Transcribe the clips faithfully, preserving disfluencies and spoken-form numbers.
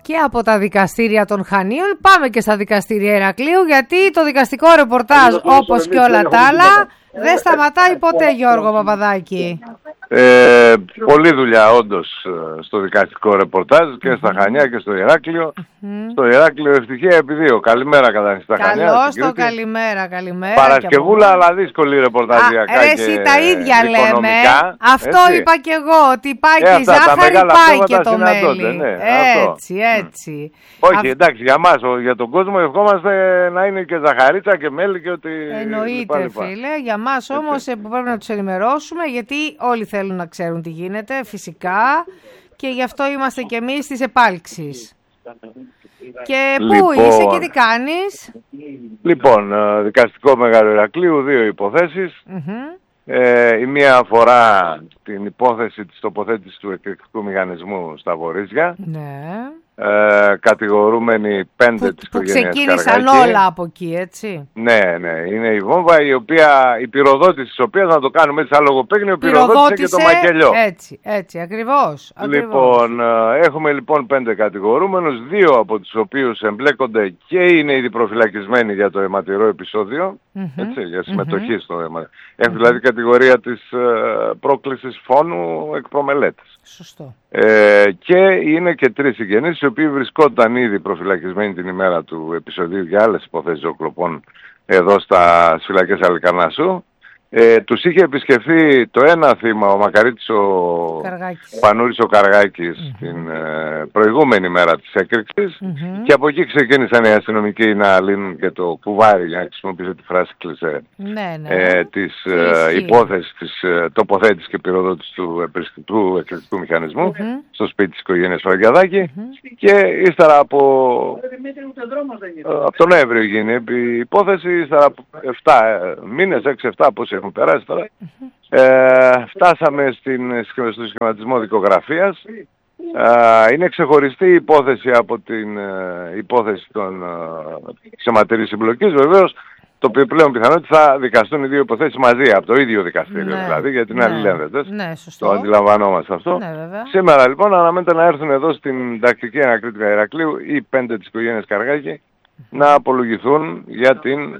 και από τα δικαστήρια των Χανίων. Πάμε και στα δικαστήρια Ηρακλείου, γιατί το δικαστικό ρεπορτάζ, όπως και όλα τα άλλα, δεν σταματάει ποτέ, Γιώργο Παπαδάκη. Ε, πολλή δουλειά όντως στο δικαστικό ρεπορτάζ και στα Χανιά και στο Ηράκλειο. Mm-hmm. Στο Ηράκλειο ευτυχία επί δύο. Καλημέρα κατά στα Χανιά. Καλώς το καλημέρα, καλημέρα. Παρασκευούλα, αλλά δύσκολη ρεπορταζιακά. Α, εσύ και τα ίδια λέμε. Αυτό έτσι. Είπα και εγώ, ότι πάει ε, και η ζάχαρη, πάει και το μέλι. Τότε, ναι, έτσι, έτσι. Mm. Όχι, Α... εντάξει, για μας, για τον κόσμο ευχόμαστε να είναι και ζαχαρίτσα και μέλι και ότι... Εννοείται, λοιπά, λοιπά. Φίλε. Για μας όμως που πρέπει να τους ενημερώσουμε, γιατί όλοι θέλουν να ξέρουν τι γίνεται, φυσικά, και γι' αυτό είμαστε και εμείς στις επάλξεις. Και πού λοιπόν, είσαι και τι κάνεις? Λοιπόν, δικαστικό Μεγάλο Ηρακλείου, δύο υποθέσεις. Mm-hmm. Ε, η μία αφορά την υπόθεση της τοποθέτησης του εκρηκτικού μηχανισμού στα Βορίζια. Ναι. Ε, κατηγορούμενοι πέντε που, της οικογένειας Καργάκη. Που ξεκίνησαν όλα από εκεί, έτσι. Ναι, ναι. Είναι η βόμβα η οποία, η πυροδότηση της οποίας, να το κάνουμε έτσι άλλο παίγνιο, πυροδότησε και το μακελιό. Έτσι, έτσι, ακριβώς. Λοιπόν, ακριβώς. Έχουμε λοιπόν πέντε κατηγορούμενους, δύο από τους οποίους εμπλέκονται και είναι ήδη προφυλακισμένοι για το αιματηρό επεισόδιο, mm-hmm. έτσι, για συμμετοχή mm-hmm. στο αιματηρό. Έχουν mm-hmm. δηλαδή κατηγορία της uh, πρόκλησης φόνου εκ προμελέτης. Σωστό. Ε, και είναι και τρεις συγγενείς οι οποίοι βρισκόταν ήδη προφυλακισμένοι την ημέρα του επεισοδίου για άλλες υποθέσεις ζωοκλοπών εδώ στα φυλακές Αλικαρνασσού. Ε, τους είχε επισκεφθεί το ένα θύμα, ο Μακαρίτης ο Καργάκης. Πανούρης ο Καργάκης, mm-hmm. την ε, προηγούμενη μέρα της έκρηξης mm-hmm. και από εκεί ξεκίνησαν οι αστυνομικοί να λύνουν και το κουβάρι, για να χρησιμοποιήσω τη φράση κλισέ, ναι, ναι. ε, της ε, υπόθεσης της ε, τοποθέτησης και πυροδότησης του, του εκρηκτικού μηχανισμού mm-hmm. στο σπίτι της οικογένειας Φραγκιαδάκη mm-hmm. και ύστερα από, ε, από τον Νοέμβριο γίνει η υπόθεση, ύστερα από επτά μήνες, έξι εφτά πώς έχουν περάσει τώρα, mm-hmm. ε, φτάσαμε στην, στο σχηματισμό δικογραφίας. Ε, είναι ξεχωριστή η υπόθεση από την ε, υπόθεση των ε, ξεματερής συμπλοκής. Βεβαίως, το οποίο πλέον πιθανότητα θα δικαστούν οι δύο υποθέσεις μαζί, από το ίδιο δικαστήριο ναι, δηλαδή, γιατί είναι ναι, αλληλένδετες. Ναι, το αντιλαμβανόμαστε αυτό. Ναι, σήμερα λοιπόν αναμένεται να έρθουν εδώ στην τακτική ανακρίτικα Ηρακλείου οι πέντε της οικογένειας Καργάκη να απολογηθούν για την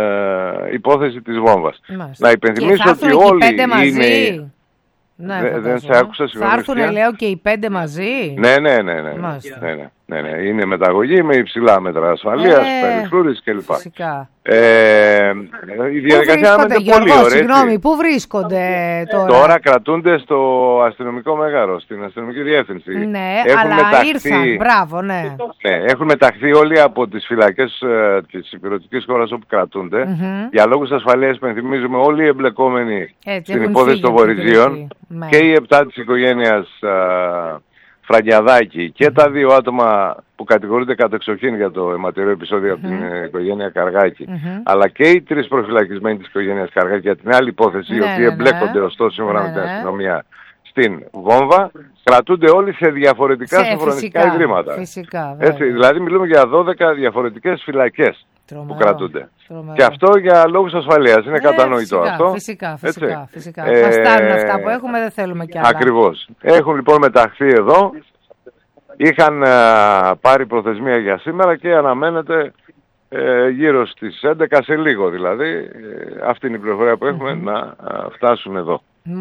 ε, υπόθεση της βόμβας. Μάλιστα. Να υπενθυμίσω ότι όλοι είναι... Ναι, Δε, δεν σε άκουσα, συγγνώμη. Θα έρθουν, λέω, και οι πέντε μαζί. Ναι, ναι, ναι, ναι, ναι, ναι, ναι, ναι. Είναι μεταγωγή με υψηλά μέτρα ασφαλείας, ε, περιφρούρης κλπ. Φυσικά. Ε, η διαδικασία είναι πολύ ωραία. Συγγνώμη, πού βρίσκονται τώρα? Τώρα κρατούνται στο αστυνομικό μέγαρο, στην αστυνομική διεύθυνση. Ναι, έχουν αλλά μεταχθεί, ήρθαν, μπράβο, ναι. ναι. Έχουν μεταχθεί όλοι από τις φυλακές ε, της υπηρετικής χώρας όπου κρατούνται. Mm-hmm. Για λόγους ασφαλείας, πενθυμίζουμε, όλοι οι εμπλεκόμενοι έτσι, στην υπόθεση των Βορειζίων και οι επτά της οικογένειας ε, Φραγκιαδάκη και mm-hmm. τα δύο άτομα που κατηγορούνται κατεξοχήν για το αιματηρό επεισόδιο mm-hmm. από την οικογένεια Καργάκη, mm-hmm. αλλά και οι τρεις προφυλακισμένοι της οικογένειας Καργάκη για την άλλη υπόθεση, ναι, οι οποίοι ναι, εμπλέκονται ναι. ωστόσο σύμφωνα ναι, με την αστυνομία στην βόμβα, κρατούνται όλοι σε διαφορετικά σοφρονιστικά ιδρύματα. Φυσικά, έτσι, δηλαδή μιλούμε για δώδεκα διαφορετικές φυλακές που κρατούνται. Τρομερό. Και αυτό για λόγους ασφαλείας. Είναι ναι, κατανοητό φυσικά, αυτό. Φυσικά, φυσικά. φυσικά. Ε, Μας στάνουν αυτά που έχουμε, δεν θέλουμε κι άλλα. Ακριβώς. Έχουν λοιπόν μεταχθεί εδώ. Είχαν α, πάρει προθεσμία για σήμερα και αναμένεται ε, γύρω στις έντεκα σε λίγο δηλαδή. Ε, αυτή είναι η πληροφορία που έχουμε mm-hmm. να α, φτάσουν εδώ.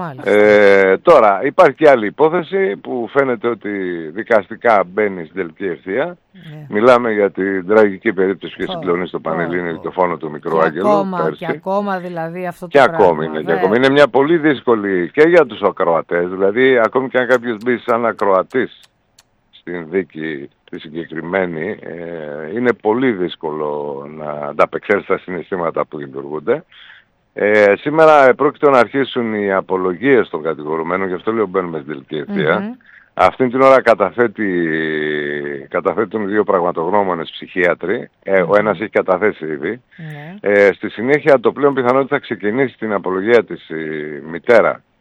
Ε, τώρα υπάρχει και άλλη υπόθεση που φαίνεται ότι δικαστικά μπαίνει στην τελική ευθεία. Yeah. Μιλάμε για την τραγική περίπτωση που συγκλονίζει στο Πανελλήνιο, το φόνο του μικρού Άγγελου. Ακόμα, και ακόμα δηλαδή αυτό το και πράγμα. Ακόμη είναι, και ακόμη είναι μια πολύ δύσκολη και για τους ακροατές. Δηλαδή ακόμη και αν κάποιος μπει σαν ακροατής στην δίκη τη συγκεκριμένη, ε, είναι πολύ δύσκολο να ανταπεξέλθει στα συναισθήματα που δημιουργούνται. Ε, σήμερα πρόκειται να αρχίσουν οι απολογίες των κατηγορουμένων, γι' αυτό λέω μπαίνουμε στην τελική ευθεία. Mm-hmm. Αυτή την ώρα καταθέτει, καταθέτουν δύο πραγματογνώμονες ψυχίατροι, ε, mm-hmm. ο ένας έχει καταθέσει ήδη. Mm-hmm. Ε, στη συνέχεια το πλέον πιθανότητα θα ξεκινήσει την απολογία της η μητέρα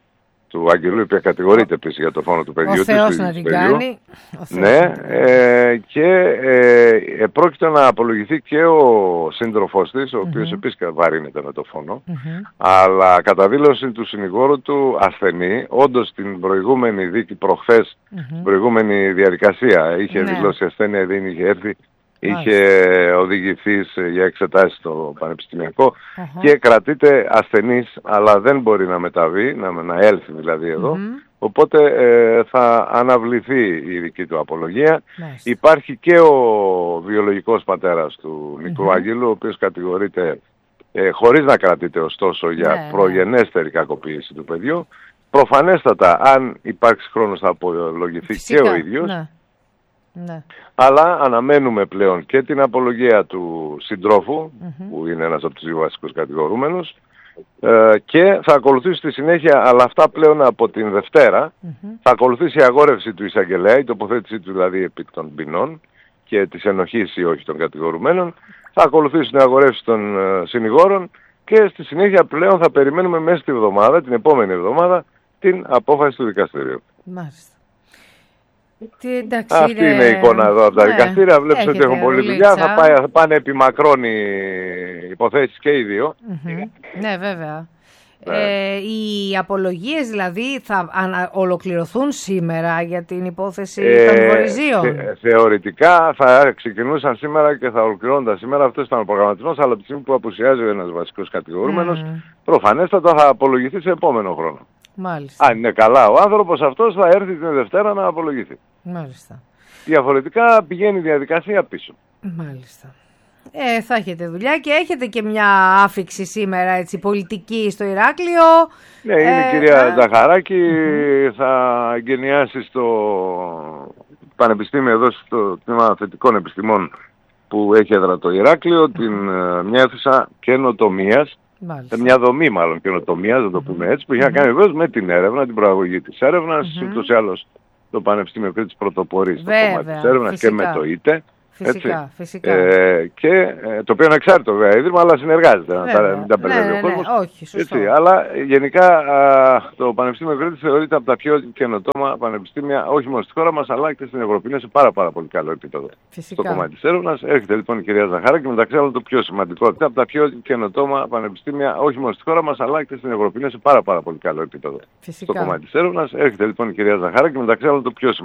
του Αγγελού, η οποία κατηγορείται επίσης για το φόνο του παιδιού. Ο Θεός να την κάνει. Ναι, ε, και ε, πρόκειται να απολογηθεί και ο σύντροφός της, ο οποίος mm-hmm. επίσης βαρύνεται με το φόνο, mm-hmm. αλλά κατά δήλωση του συνηγόρου του ασθενή, όντως την προηγούμενη δίκη προχθές, mm-hmm. την προηγούμενη διαδικασία, είχε ναι. δηλώσει ασθένεια, δεν είχε έρθει, είχε οδηγηθεί για εξετάσεις στο πανεπιστημιακό uh-huh. και κρατείται ασθενής, αλλά δεν μπορεί να μεταβεί, να, να έλθει δηλαδή εδώ. Mm-hmm. Οπότε ε, θα αναβληθεί η δική του απολογία. Nice. Υπάρχει και ο βιολογικός πατέρας του Νικρού mm-hmm. Αγγελού, ο οποίος κατηγορείται ε, χωρίς να κρατείται ωστόσο για yeah, προγενέστερη yeah. κακοποίηση του παιδιού. Προφανέστατα, αν υπάρξει χρόνος, θα απολογηθεί Φυσικά, και ο ίδιος. Ναι. Ναι. Αλλά αναμένουμε πλέον και την απολογία του συντρόφου, mm-hmm. που είναι ένας από τους δύο βασικούς κατηγορούμενους, ε, και θα ακολουθήσει στη συνέχεια, αλλά αυτά πλέον από την Δευτέρα, mm-hmm. θα ακολουθήσει η αγόρευση του εισαγγελέα, η τοποθέτησή του δηλαδή επί των ποινών και της ενοχής ή όχι των κατηγορουμένων, θα ακολουθήσει η αγορεύση των ε, συνηγόρων και στη συνέχεια πλέον θα περιμένουμε μέσα στη εβδομάδα, την επόμενη εβδομάδα, την απόφαση του δικαστηρίου. Μάλιστα. Τι, εντάξει, Αυτή είναι... είναι η εικόνα εδώ από τα ναι, δικαστήρια. Βλέπεις ότι έχουν πολλή δουλειά. Θα, πάει, θα πάνε επί μακρόν οι υποθέσεις και οι δύο. Mm-hmm. Ναι, βέβαια. Ναι. Ε, οι απολογίες δηλαδή θα ανα... ολοκληρωθούν σήμερα για την υπόθεση ε, των Βορειζίων. Θε, θεωρητικά θα ξεκινούσαν σήμερα και θα ολοκληρώνονταν σήμερα. Αυτό ήταν ο προγραμματισμός, αλλά από τη στιγμή που απουσιάζει ο ένας βασικός κατηγορούμενος, mm. προφανέστατα θα απολογηθεί σε επόμενο χρόνο. Μάλιστα. Αν είναι καλά ο άνθρωπος αυτός, θα έρθει την Δευτέρα να απολογηθεί. Μάλιστα. Διαφορετικά πηγαίνει η διαδικασία πίσω. Μάλιστα. Ε, θα έχετε δουλειά και έχετε και μια άφιξη σήμερα, έτσι, πολιτική στο Ηράκλειο. Ναι, είναι ε, η κυρία ε, Ζαχαράκη, mm-hmm. θα εγκαινιάσει στο Πανεπιστήμιο εδώ στο Τμήμα Θετικών Επιστημών που έχει έδρα το Ηράκλειο, mm-hmm. την, μια αίθουσα καινοτομίας. Σε μια δομή μάλλον καινοτομίας, να το πούμε έτσι, που είχε mm-hmm. να κάνει βεβαίως με την έρευνα, την προαγωγή της έρευνας, mm-hmm. ούτως ή άλλως το Πανεπιστήμιο Κρήτης πρωτοπορεί στο κομμάτι της έρευνας φυσικά. Και με το ΙΤΕ. Φυσικά, έτσι. φυσικά. Ε, και, ε, το οποίο είναι εξάρτητο βέβαια ίδρυμα, αλλά συνεργάζεται, να τα, μην τα μπερδεύει ναι, ο κόσμος. Ναι, όχι, σωστό. Έτσι, αλλά γενικά α, το Πανεπιστήμιο Κρήτης θεωρείται από τα πιο καινοτόμα πανεπιστήμια, όχι μόνο στη χώρα μας, αλλά και στην Ευρώπη. Είναι σε πάρα, πάρα πολύ καλό επίπεδο φυσικά. Στο κομμάτι της έρευνας. Έρχεται λοιπόν η κυρία Ζαχαράκη, μεταξύ άλλων το πιο σημαντικό, από τα πιο καινοτόμα πανεπιστήμια, όχι μόνο στη χώρα μας, αλλά και στην Ευρώπη. Είναι σε πάρα, πάρα πολύ καλό επίπεδο φυσικά. Στο κομμάτι της έρευνας. Έρχεται λοιπόν η κυρία Ζαχαράκη, μεταξύ άλλων το πιο σημαντικό.